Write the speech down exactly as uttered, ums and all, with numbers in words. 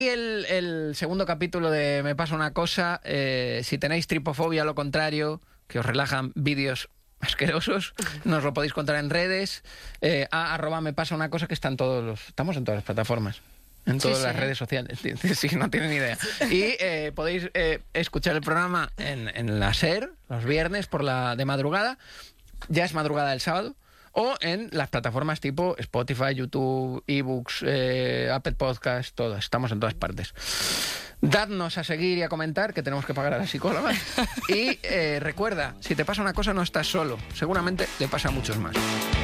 Y el, el segundo capítulo de Me pasa una cosa, eh, si tenéis tripofobia, lo contrario, que os relajan vídeos asquerosos, nos lo podéis contar en redes, eh, a arroba me pasa una cosa, que están todos los, estamos en todas las plataformas, en todas Sí, las sí. redes sociales, sí, no tienen ni idea. Y eh, podéis eh, escuchar el programa en, en la SER, los viernes por la de madrugada, ya es madrugada del sábado, o en las plataformas tipo Spotify, YouTube, eBooks, eh, Apple Podcast, todas. Estamos en todas partes. Dadnos a seguir y a comentar, que tenemos que pagar a las psicólogas. Y eh, recuerda, si te pasa una cosa no estás solo. Seguramente le pasa a muchos más.